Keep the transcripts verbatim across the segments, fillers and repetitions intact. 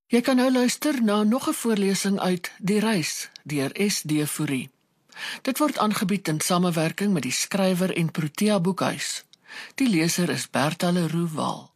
Jy kan nou luister na nog 'n voorlesing uit Die Reis deur S D Fourie. Dit word aangebied in samewerking met die skrywer en Protea Boekhuis. Die leser is Bertha Leroux Waal.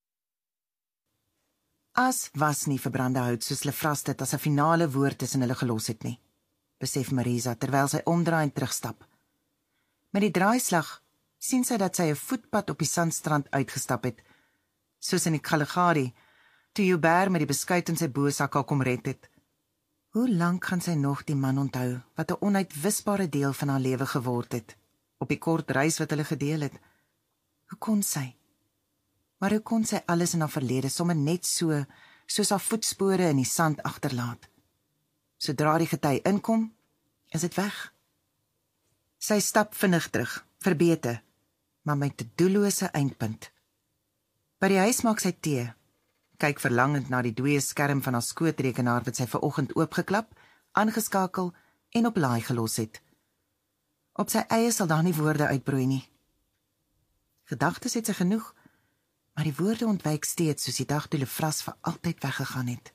As was nie verbrande hout soos Lefras dit as 'n finale woord tussen hulle gelos het nie, besef Marisa terwyl sy omdraai en terugstap. Met die draaislag sien sy dat sy 'n voetpad op die sandstrand uitgestap het, soos in die Kalahari, toe Joubert met die beskuit in sy boesak al kom red het. Hoe lank gaan sy nog die man onthou, wat 'n onuitwisbare deel van haar lewe geword het, op die kort reis wat hulle gedeel het? Hoe kon sy? Maar hoe kon sy alles in haar verlede sommer net so, soos haar voetspore in die sand agterlaat? Sodra die gety inkom, is dit weg. Sy stap vinnig terug, verbete, maar met 'n doellose eindpunt. By die huis maak sy tee, kyk verlangend na die dooie skerm van haar skootrekenaar wat sy vanoggend oopgeklap, aangeskakel en op laai gelos het. Op sy eie sal daar nie woorde uitbroei nie. Gedagtes het sy genoeg, maar die woorde ontwyk steeds soos die dag toe Lefras vir altyd weggegaan het.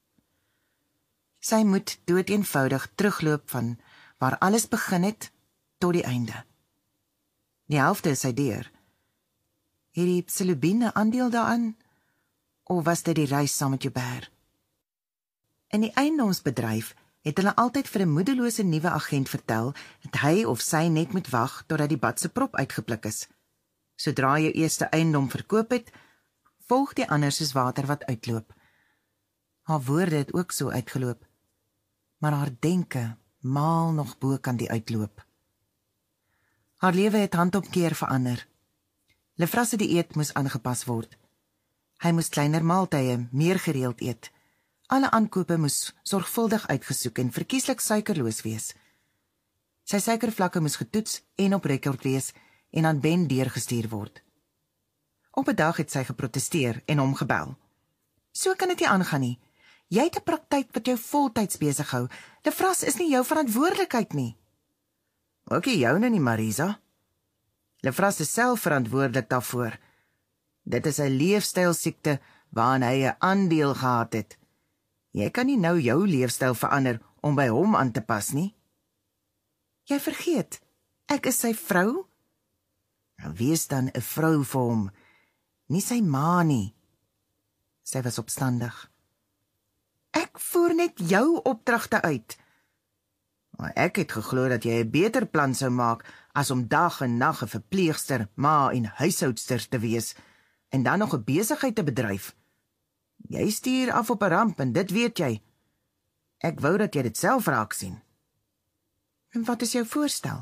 Sy moet doodeenvoudig terugloop van waar alles begin het tot die einde. Die helfte is sy deur. Het die psilobine aandeel daaraan, of was dit die reis saam met Joubert? In die eiendomsbedryf het hulle altyd vir 'n moedelose nuwe agent vertel dat hy of sy net moet wag totdat die bad se prop uitgepluk is. Sodra jy eerste eiendom verkoop het, volg die ander soos water wat uitloop. Haar woorde het ook so uitgeloop, maar haar denke maal nog bo kan die uitloop. Haar lewe het hand op keer verander. Lefras se dieet moes aangepas word. Hy moes kleiner maaltye meer gereeld eet. Alle aankope moes sorgvuldig uitgesoek en verkieslik suikerloos wees. Sy suikervlakke moes getoets en op rekord wees en aan Ben deurgestuur word. Op 'n dag het sy geprotesteer en hom gebel. So kan dit nie aangaan nie. Jy het 'n praktyk wat jou voltyds besig hou. Lefras is nie jou verantwoordelikheid nie. Ook nie joune nie, Marisa. Lefras is self verantwoordelik daarvoor. Dit is 'n leefstylsiekte waaraan hy 'n aandeel gehad het. Jy kan nie nou jou leefstyl verander om by hom aan te pas nie. Jy vergeet, ek is sy vrou. Nou wees dan 'n vrou vir hom, nie sy ma nie. Sy was opstandig. Ek voer net jou opdragte uit. Maar ek het geglo dat jy 'n beter plan sou maak as om dag en nag 'n verpleegster, ma en huishoudster te wees en dan nog 'n besigheid te bedryf. Jy stuur af op 'n ramp en dit weet jy. Ek wou dat jy dit self raak sien. En wat is jou voorstel?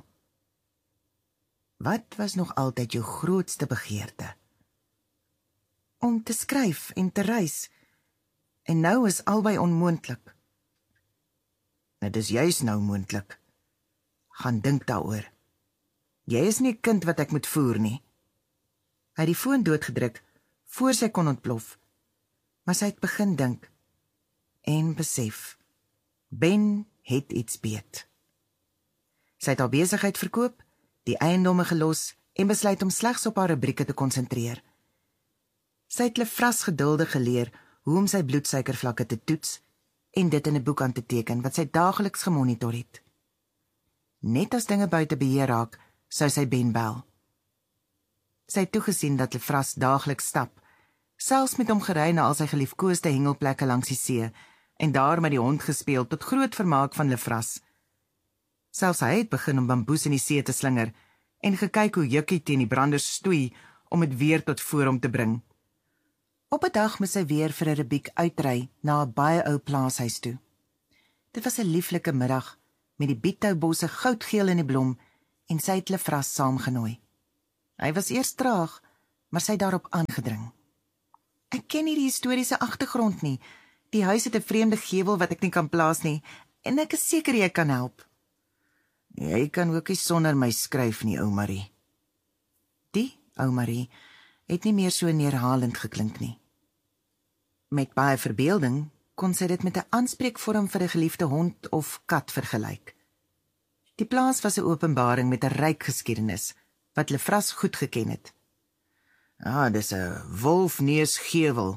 Wat was nog altyd jou grootste begeerte? Om te skryf en te reis. En nou is albei onmoontlik. Dit is juis nou moontlik. Gaan dink daaroor. Jy is nie 'n kind wat ek moet voer nie. Hy het die foon doodgedruk voor sy kon ontplof. Maar sy het begin dink en besef. Ben het iets beet. Sy het haar besigheid verkoop, die eiendomme gelos en besluit om slegs op haar rubrieke te konsentreer. Sy het Lefras geduldig geleer hoe om sy bloedsuikervlakke te toets en dit in 'n boek aan te teken wat sy daagliks gemonitor het. Net as dinge buite beheer raak, sou sy Ben bel. Sy het toegesien dat Lefras daagliks stap, selfs met hom gery na al sy geliefkoeste hengelplekke langs die see en daar met die hond gespeel tot groot vermaak van Lefras. Selfs hy het begin om bamboes in die see te slinger en gekyk hoe Jukkie teen die branders stoei om het weer tot voor hom te bring. Op 'n dag moes sy weer vir 'n rubriek uitry na 'n baie ou plaashuis toe. Dit was 'n lieflike middag met die bietoubosse goudgeel in die blom en sy het Lefras saamgenooi. Hy was eers traag, maar sy het daarop aangedring. Ek ken nie die historiese agtergrond nie. Die huis het 'n vreemde gevel wat ek nie kan plaas nie en ek is seker jy kan help. Jy kan ook nie sonder my skryf nie, ou Marie. Die, ou Marie, het nie meer so neerhalend geklink nie. Met baie verbeelding kon sy dit met 'n aanspreekvorm vir 'n geliefde hond of kat vergelyk. Die plaas was 'n openbaring met 'n ryk geskiedenis, wat Lefras goed geken het. Ah, dis 'n wolfneusgevel,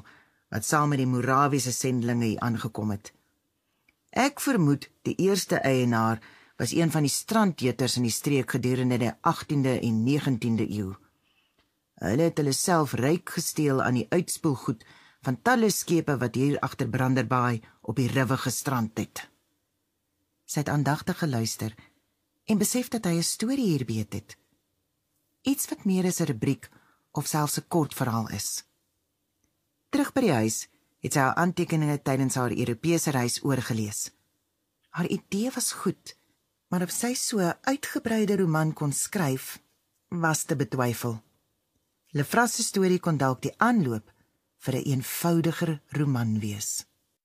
wat saam met die Morawiese sendelinge hier aangekom het. Ek vermoed die eerste eienaar was een van die strandjeters in die streek gedurende die agtiende en negentiende eeu. Hulle het hulle self ryk gesteel aan die uitspoelgoed van talle skepe wat hier agter Branderbaai op die riwe gestrand het. Sy het aandagtig geluister en besef dat hy 'n storie hier weet het. Iets wat meer as 'n rubriek of selfs 'n kort verhaal is. Terug by die huis het sy haar aantekeninge tydens haar Europese reis oorgelees. Haar idee was goed, maar of sy so 'n uitgebreide roman kon skryf, was te betwyfel. Lefras se storie kon dalk die aanloop vir 'n eenvoudiger roman wees.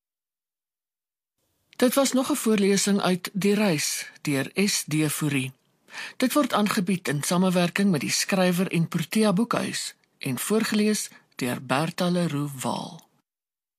Dit was nog 'n voorlesing uit Die Reis deur S D Fourie. Dit word aangebied in samewerking met die Skrywer en Protea Boekhuis en voorgeles deur Bertha Leroux Waal.